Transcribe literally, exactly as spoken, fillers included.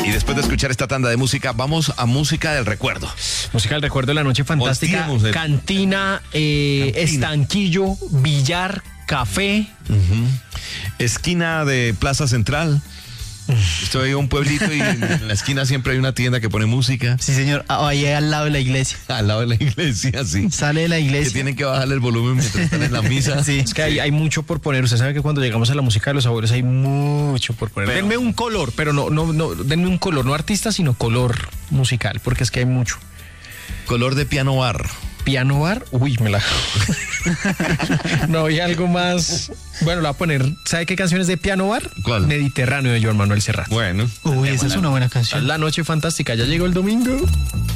Y después de escuchar esta tanda de música, vamos a música del recuerdo. Música del recuerdo de la noche fantástica. El... Cantina, eh, Cantina, estanquillo, billar, café. Uh-huh. Esquina de Plaza Central. Estoy en un pueblito y en la esquina siempre hay una tienda que pone música. Sí, señor. Ahí al lado de la iglesia. Al lado de la iglesia, sí. Sale de la iglesia. Que tienen que bajarle el volumen mientras están en la misa. Sí. Es que hay, hay mucho por poner. Usted sabe que cuando llegamos a la música de los abuelos hay mucho por poner. Pero, denme un color, pero no, no, no, denme un color, no artista, sino color musical, porque es que hay mucho. Color de piano bar. Piano bar, uy, me la... No, hay algo más... Bueno, le voy a poner... ¿Sabe qué canción es de piano bar? ¿Cuál? Mediterráneo de Joan Manuel Serrat. Bueno. Uy, esa es una buena canción. La noche fantástica, ya llegó el domingo.